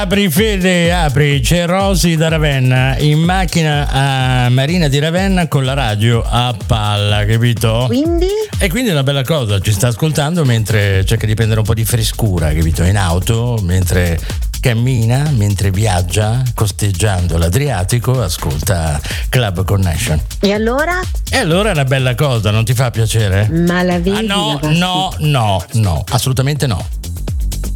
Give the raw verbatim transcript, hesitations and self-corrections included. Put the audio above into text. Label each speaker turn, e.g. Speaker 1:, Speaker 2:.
Speaker 1: Apri Fede, apri, c'è Rosy da Ravenna in macchina a Marina di Ravenna con la radio a palla, capito?
Speaker 2: Quindi?
Speaker 1: E quindi è una bella cosa, ci sta ascoltando mentre cerca di prendere un po' di frescura, capito? In auto, mentre cammina, mentre viaggia, costeggiando l'Adriatico, ascolta Club Connection.
Speaker 2: E allora?
Speaker 1: E allora è una bella cosa, non ti fa piacere?
Speaker 2: Ma la vedi?
Speaker 1: Ah no,
Speaker 2: la
Speaker 1: no, no, no, assolutamente no.